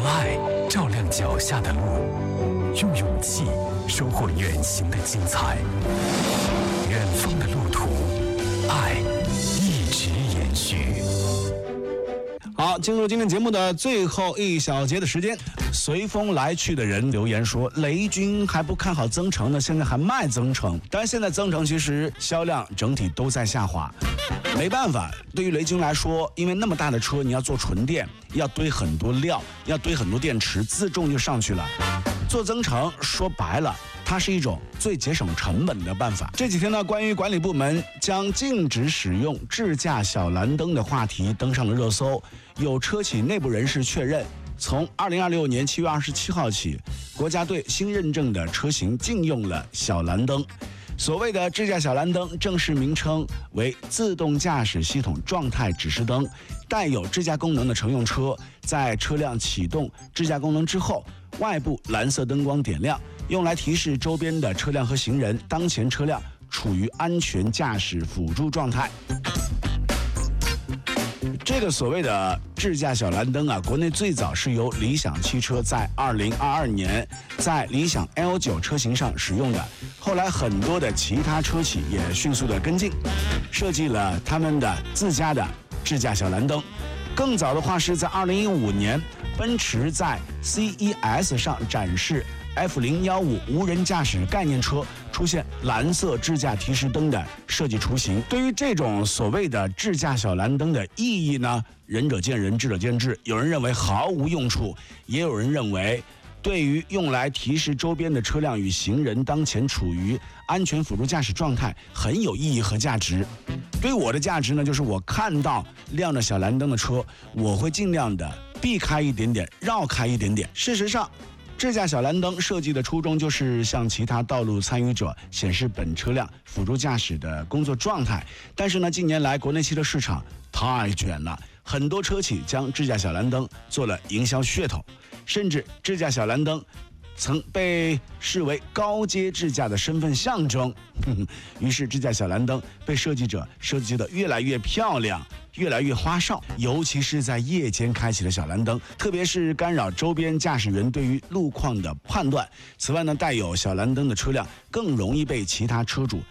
爱照亮脚下的路，用勇气收获远行的精彩。远方的路途，爱一直延续。 好，进入今天节目的最后一小节的时间。随风来去的人留言说，雷军还不看好增程呢，现在还卖增程。当然，现在增程其实销量整体都在下滑。没办法，对于雷军来说，因为那么大的车，你要做纯电，要堆很多料，要堆很多电池，自重就上去了。做增程说白了，它是一种最节省成本的办法。这几天呢，关于管理部门将禁止使用智驾小蓝灯的话题登上了热搜。有车企内部人士确认，从2026年7月27号起，国家对新认证的车型禁用了小蓝灯。所谓的智驾小蓝灯正式名称为自动驾驶系统状态指示灯，带有智驾功能的乘用车在车辆启动智驾功能之后，外部蓝色灯光点亮，用来提示周边的车辆和行人当前车辆处于安全驾驶辅助状态。这个所谓的智驾小蓝灯啊，国内最早是由理想汽车在2022年在理想 L9 车型上使用的，后来很多的其他车企也迅速的跟进，设计了他们的自家的智驾小蓝灯。更早的话是在2015年，奔驰在 CES 上展示 F015 无人驾驶概念车出现蓝色智驾提示灯的设计雏形。对于这种所谓的智驾小蓝灯的意义呢，仁者见仁，智者见智。有人认为毫无用处，也有人认为对于用来提示周边的车辆与行人当前处于安全辅助驾驶状态很有意义和价值。对于我的价值呢，就是我看到亮着小蓝灯的车，我会尽量的避开一点点，绕开一点点。事实上，智驾小蓝灯设计的初衷就是向其他道路参与者显示本车辆辅助驾驶的工作状态。但是呢，近年来国内汽车市场太卷了，很多车企将智驾小蓝灯做了营销噱头，甚至智驾小蓝灯曾被视为高阶智驾的身份象征。于是智驾小蓝灯被设计者设计得越来越漂亮，越来越花哨，尤其是在夜间开启的小蓝灯，特别是干扰周边驾驶员对于路况的判断。此外呢，带有小蓝灯的车辆更容易被其他车主